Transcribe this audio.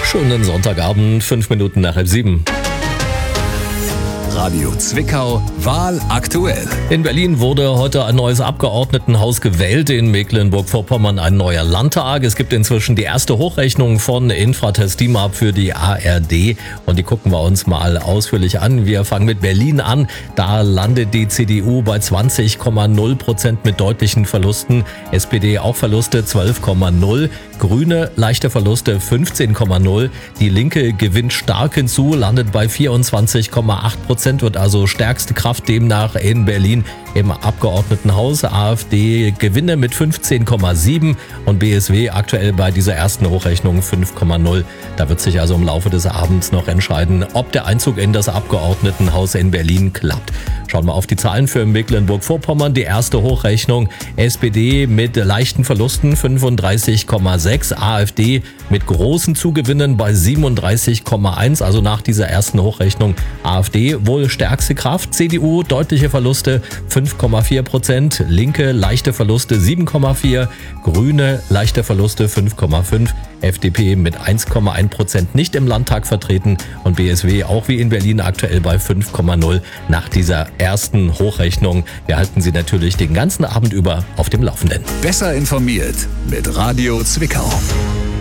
Schönen Sonntagabend, 5 Minuten nach 6:30. Radio Zwickau, Wahl aktuell. In Berlin wurde heute ein neues Abgeordnetenhaus gewählt, in Mecklenburg-Vorpommern ein neuer Landtag. Es gibt inzwischen die erste Hochrechnung von Infratest DIMAP für die ARD und die gucken wir uns mal ausführlich an. Wir fangen mit Berlin an. Da landet die CDU bei 20,0% mit deutlichen Verlusten. SPD auch Verluste 12,0%. Grüne leichte Verluste 15,0%. Die Linke gewinnt stark hinzu, landet bei 24,8%, wird also stärkste Kraft demnach in Berlin im Abgeordnetenhaus. AfD Gewinne mit 15,7% und BSW aktuell bei dieser ersten Hochrechnung 5,0%. Da wird sich also im Laufe des Abends noch entscheiden, ob der Einzug in das Abgeordnetenhaus in Berlin klappt. Schauen wir auf die Zahlen für Mecklenburg-Vorpommern. Die erste Hochrechnung: SPD mit leichten Verlusten 35,6%, AfD mit großen Zugewinnen bei 37,1%, also nach dieser ersten Hochrechnung AfD wohl stärkste Kraft. CDU deutliche Verluste 5,4%, Linke leichte Verluste 7,4%, Grüne leichte Verluste 5,5%, FDP mit 1,1% nicht im Landtag vertreten und BSW auch wie in Berlin aktuell bei 5,0% nach dieser ersten Hochrechnung. Wir halten Sie natürlich den ganzen Abend über auf dem Laufenden. Besser informiert mit Radio Zwickau.